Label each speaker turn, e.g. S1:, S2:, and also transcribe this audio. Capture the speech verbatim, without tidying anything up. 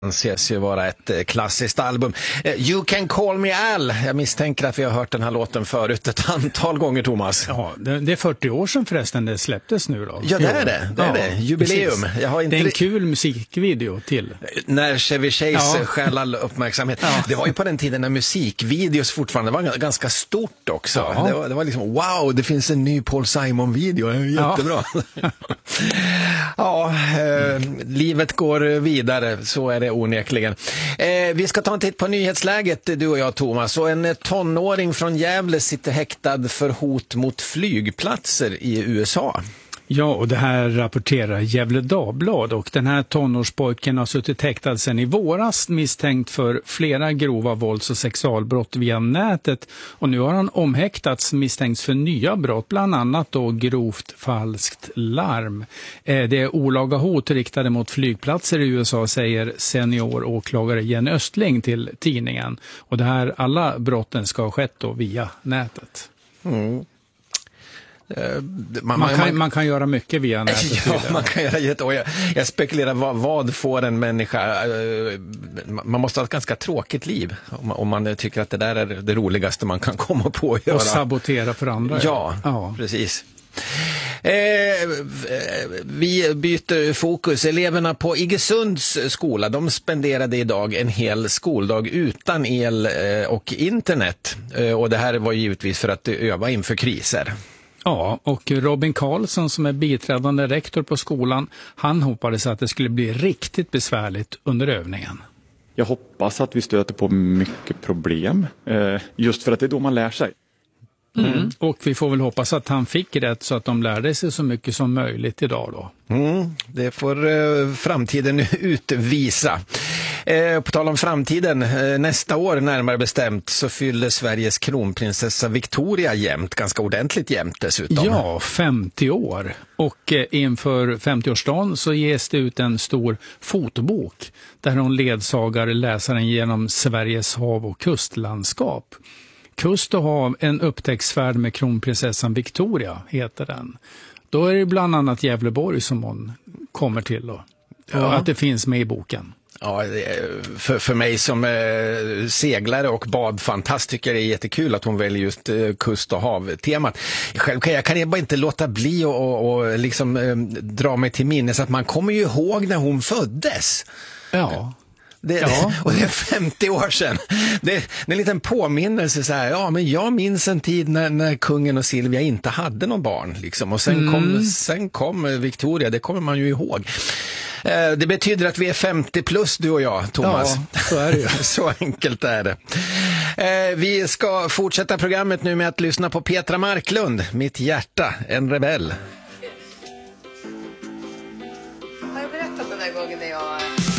S1: anses ju vara ett klassiskt album. You Can Call Me Al. Jag misstänker att vi har hört den här låten förut ett antal gånger, Thomas.
S2: Ja, det är fyrtio år sedan förresten det släpptes nu då.
S1: Ja, det är det. Det är ja, det. Jubileum. Jag har inte...
S2: Det är en kul musikvideo till.
S1: När Chevy Chase ja. skäl all uppmärksamhet. Ja. Det var ju på den tiden när musikvideos fortfarande var ganska stort också. Ja. Det, var, det var liksom, wow, det finns en ny Paul Simon-video. Jättebra. Ja, ja eh, livet går vidare. Så är det onekligen. Eh, vi ska ta en titt på nyhetsläget, du och jag, Thomas. Och en tonåring från Gävle sitter häktad för hot mot flygplatser i U S A.
S2: Ja, och det här rapporterar Gävle Dagblad, och den här tonårspojken har suttit häktad sedan i våras misstänkt för flera grova vålds- och sexualbrott via nätet, och nu har han omhäktats misstänkt för nya brott, bland annat då grovt falskt larm. Eh, det är olaga hot riktade mot flygplatser i U S A, säger senioråklagare Jenny Östling till tidningen, och det här, alla brotten ska ha skett då via nätet.
S1: Mm.
S2: Man, man, kan, man, man kan göra mycket via nätet.
S1: Ja, man kan göra jätte, och jag, jag spekulerar, vad, vad får en människa, man måste ha ett ganska tråkigt liv om man, om man tycker att det där är det roligaste man kan komma på att göra.
S2: Och sabotera för andra.
S1: Ja, ja. Precis. Eh, vi byter fokus. Eleverna på Iggesunds skola, de spenderade idag en hel skoldag utan el eh, och internet. Eh, och det här var givetvis för att öva inför kriser.
S2: Ja, och Robin Karlsson som är biträdande rektor på skolan, han hoppades att det skulle bli riktigt besvärligt under övningen.
S3: Jag hoppas att vi stöter på mycket problem, just för att det är då man lär sig.
S2: Mm. Mm. Och vi får väl hoppas att han fick rätt så att de lärde sig så mycket som möjligt idag då.
S1: Mm, det får eh, framtiden utvisa. Eh, på tal om framtiden, eh, nästa år närmare bestämt så fyller Sveriges kronprinsessa Victoria jämt, ganska ordentligt jämt dessutom.
S2: Ja, femtio år. Och eh, inför femtioårsdagen så ges det ut en stor fotobok där hon ledsagar läsaren genom Sveriges hav- och kustlandskap. Kust och hav, en upptäcktsfärd med kronprinsessan Victoria heter den. Då är det bland annat Gävleborg som hon kommer till då. Ja. Och att det finns med i boken.
S1: Ja, för, för mig som eh, seglare och badfantastiker är det jättekul att hon väljer just eh, kust- och hav-temat. Själv kan jag, kan jag bara inte låta bli och, och, och liksom eh, dra mig till minnes att man kommer ju ihåg när hon föddes.
S2: Ja.
S1: Det, ja. det, och det är femtio år sedan. Det, det är en liten påminnelse så här, ja men jag minns en tid när, när kungen och Silvia inte hade någon barn liksom, och sen, mm. kom, sen kom Victoria, det kommer man ju ihåg. Eh, det betyder att vi är femtio plus, du och jag, Thomas.
S2: Ja, så är det ju.
S1: Så enkelt är det. Eh, vi ska fortsätta programmet nu med att lyssna på Petra Marklund, Mitt hjärta, en rebell.
S4: Har jag berättat den där gången när jag